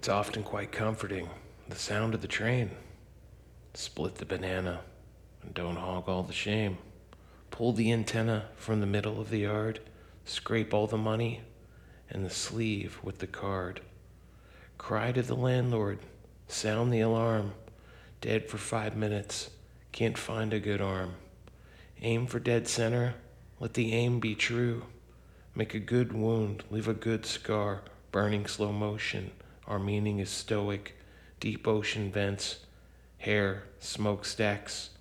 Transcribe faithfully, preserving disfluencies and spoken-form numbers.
It's often quite comforting, the sound of the train. Split the banana and don't hog all the shame. Pull the antenna from the middle of the yard, scrape all the money and the sleeve with the card. Cry to the landlord, sound the alarm. Dead for five minutes, can't find a good arm. Aim for dead center, let the aim be true. Make a good wound, leave a good scar, burning slow motion. Our meaning is stoic, deep ocean vents, hair, smokestacks,